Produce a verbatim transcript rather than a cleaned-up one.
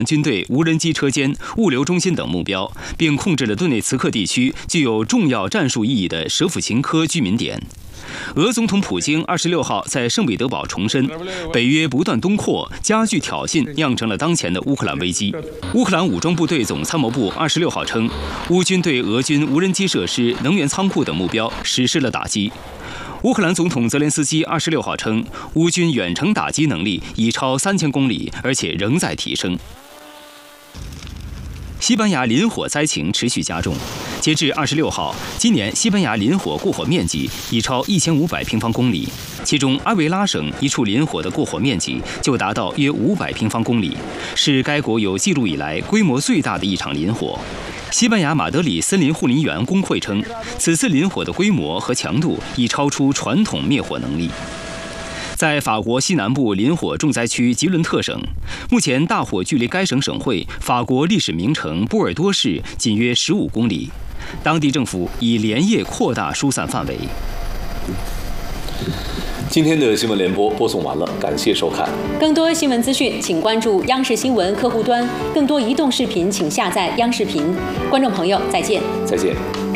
军队无人机车间、物流中心等目标，并控制了顿涅茨克地区具有重要战术意义的舍甫琴科居民点。俄总统普京二十六号在圣彼得堡重申，北约不断东扩，加剧挑衅，酿成了当前的乌克兰危机。乌克兰武装部队总参谋部二十六号称，乌军对俄军无人机设施、能源仓库等目标实施了打击。乌克兰总统泽连斯基二十六号称，乌军远程打击能力已超三千公里，而且仍在提升。西班牙林火灾情持续加重，截至二十六号，今年西班牙林火过火面积已超一千五百平方公里，其中阿维拉省一处林火的过火面积就达到约五百平方公里，是该国有记录以来规模最大的一场林火。西班牙马德里森林护林员工会称，此次林火的规模和强度已超出传统灭火能力。在法国西南部林火重灾区吉伦特省，目前大火距离该省省会法国历史名城波尔多市仅约十五公里，当地政府已连夜扩大疏散范围。 今天的新闻联播播送完了，感谢收看。 更多新闻资讯，请关注央视新闻客户端。更多移动视频，请下载央视频。观众朋友，再见。 再见。